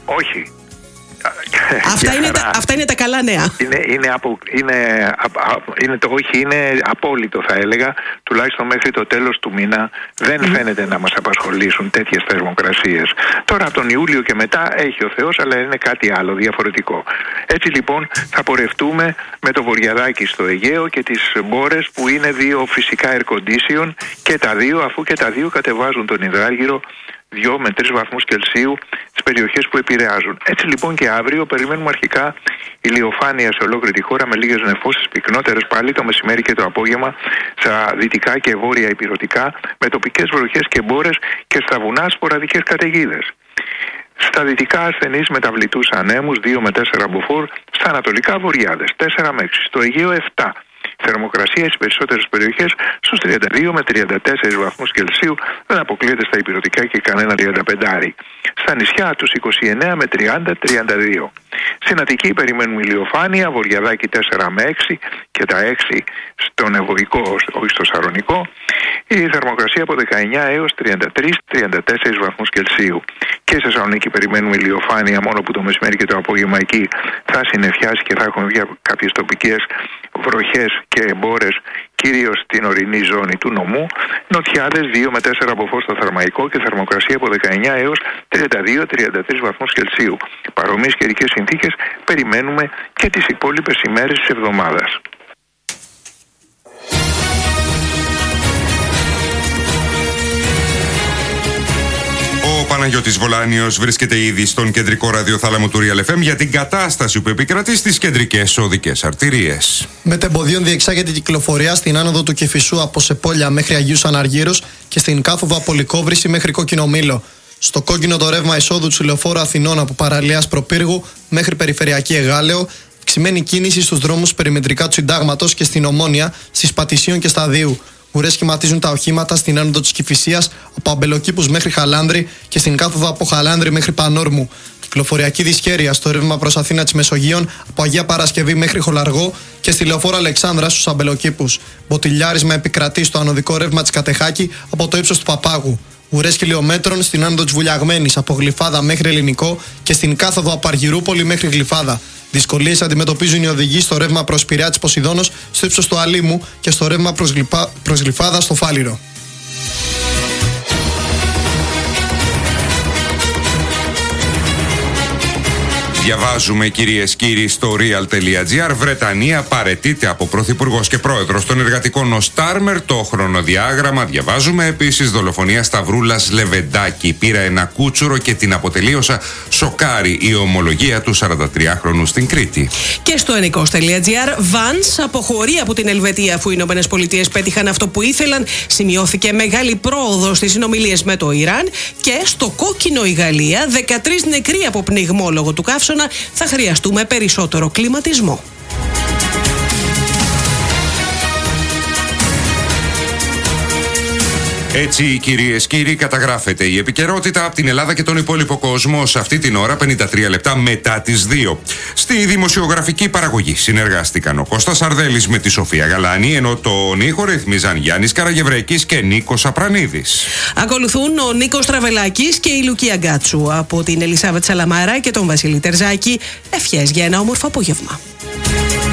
Όχι. Αυτά είναι τα καλά νέα. Είναι το όχι, είναι απόλυτο θα έλεγα. Τουλάχιστον μέχρι το τέλος του μήνα δεν φαίνεται να μας απασχολήσουν τέτοιες θερμοκρασίες. Τώρα από τον Ιούλιο και μετά έχει ο Θεός, αλλά είναι κάτι άλλο διαφορετικό. Έτσι λοιπόν θα πορευτούμε με το βορειαδάκι στο Αιγαίο και τις Μπόρες, που είναι δύο φυσικά air condition, και τα δύο, αφού και τα δύο κατεβάζουν τον υδράργυρο 2 με 3 βαθμούς Κελσίου στις περιοχές που επηρεάζουν. Έτσι λοιπόν και αύριο περιμένουμε αρχικά ηλιοφάνεια σε ολόκληρη τη χώρα, με λίγες νεφώσεις πυκνότερες πάλι το μεσημέρι και το απόγευμα στα δυτικά και βόρεια ηπειρωτικά, με τοπικές βροχές και μπόρες, και στα βουνά σποραδικές καταιγίδες. Στα δυτικά ασθενείς μεταβλητούς ανέμους 2 με 4 μποφόρ, στα ανατολικά βοριάδες 4 με 6, στο Αιγαίο 7. Θερμοκρασία στις περισσότερες περιοχές στους 32 με 34 βαθμούς Κελσίου, δεν αποκλείεται στα ηπειρωτικά και κανένα 35. Στα νησιά τους 29 με 30-32. Στην Αττική περιμένουμε ηλιοφάνεια, βορειαδάκι 4 με 6 και τα 6 στον Ευωικό, όχι στο Σαρονικό. Η θερμοκρασία από 19 έως 33-34 βαθμούς Κελσίου. Και στη Θεσσαλονίκη περιμένουμε ηλιοφάνεια, μόνο που το μεσημέρι και το απόγευμα εκεί θα συννεφιάσει και θα έχουμε κάποιες τοπικές βροχές και μπόρες, κυρίως στην ορεινή ζώνη του νομού. Νοτιάδες 2 με 4 μποφόρ στο Θερμαϊκό και θερμοκρασία από 19 έως 32-33 βαθμούς Κελσίου. Παρομοίες καιρικές συνθήκες περιμένουμε και τις υπόλοιπες ημέρες της εβδομάδας. Ο Παναγιώτης Βολάνιος βρίσκεται ήδη στον κεντρικό ραδιοθάλαμο του Real FM για την κατάσταση που επικρατεί στις κεντρικές οδικές αρτηρίες. Μετεμποδίων διεξάγεται η κυκλοφορία στην άνοδο του Κηφισού από Σεπόλια μέχρι Αγίους Αναργύρους και στην κάθοδο από Λυκόβρηση μέχρι Κόκκινο Μήλο. Στο κόκκινο το ρεύμα εισόδου του Λεωφόρου Αθηνών από Παραλίας Προπύργου μέχρι Περιφερειακή Εγάλεο. Αυξημένη κίνηση στους δρόμους περιμετρικά του Συντάγματος και στην Ομόνια, στις Πατησίων και Σταδίου. Ουρές σχηματίζουν τα οχήματα στην άνοδο της Κηφισίας από Αμπελοκήπους μέχρι Χαλάνδρη και στην κάθοδο από Χαλάνδρη μέχρι Πανόρμου. Κυκλοφοριακή δυσχέρεια στο ρεύμα προς Αθήνα της Μεσογείων από Αγία Παρασκευή μέχρι Χολαργό και στη Λεωφόρο Αλεξάνδρα στους Αμπελοκήπους. Μποτιλιάρισμα επικρατεί στο ανωδικό ρεύμα της Κατεχάκη από το ύψος του Παπάγου. Ουρές χιλιόμετρων στην άνοδο της Βουλιαγμένης από Γλυφάδα μέχρι Ελληνικό και στην κάθοδο από Αργυρούπολη μέχρι Γλυφάδα. Δυσκολίες αντιμετωπίζουν οι οδηγοί στο ρεύμα προς Πειραιά της Ποσειδώνος στο ύψος του Αλήμου και στο ρεύμα προς Γλυφάδα στο Φάληρο. Διαβάζουμε, κυρίες και κύριοι, στο real.gr. Βρετανία παραιτείται από πρωθυπουργός και πρόεδρος των εργατικών ο Στάρμερ. Το χρονοδιάγραμμα διαβάζουμε. Επίσης, δολοφονία Σταυρούλας Λεβεντάκη. Πήρα ένα κούτσουρο και την αποτελείωσα. Σοκάρει η ομολογία του 43χρονου στην Κρήτη. Και στο ενικός.gr. Βανς αποχωρεί από την Ελβετία αφού οι ΗΠΑ πέτυχαν αυτό που ήθελαν. Σημειώθηκε μεγάλη πρόοδο στις συνομιλίες με το Ιράν. Και στο κόκκινο η Γαλλία, 13 νεκροί από πνιγμό λόγω του καύσωνα. Θα χρειαστούμε περισσότερο κλιματισμό. Έτσι, κυρίες και κύριοι, καταγράφεται η επικαιρότητα από την Ελλάδα και τον υπόλοιπο κόσμο σε αυτή την ώρα, 53 λεπτά μετά τις 2. Στη δημοσιογραφική παραγωγή συνεργάστηκαν ο Κώστας Αρδέλης με τη Σοφία Γαλάνη, ενώ τον ήχο ρυθμίζαν Γιάννης Καραγευρέκης και Νίκος Απρανίδης. Ακολουθούν ο Νίκος Τραβελάκης και η Λουκία Γκάτσου. Από την Ελισάβετ Σαλαμάρα και τον Βασίλη Τερζάκη, ευχές για ένα όμορφο απόγευμα.